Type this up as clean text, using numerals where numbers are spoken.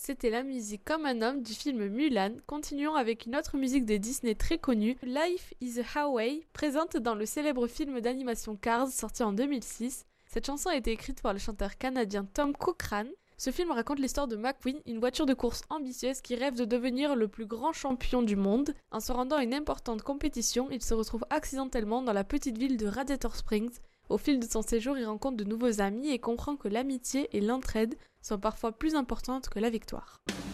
C'était la musique comme un homme du film Mulan. Continuons avec une autre musique de Disney très connue, Life is a Highway, présente dans le célèbre film d'animation Cars sorti en 2006. Cette chanson a été écrite par le chanteur canadien Tom Cochrane. Ce film raconte l'histoire de McQueen, une voiture de course ambitieuse qui rêve de devenir le plus grand champion du monde. En se rendant à une importante compétition, il se retrouve accidentellement dans la petite ville de Radiator Springs. Au fil de son séjour, il rencontre de nouveaux amis et comprend que l'amitié et l'entraide sont parfois plus importantes que la victoire.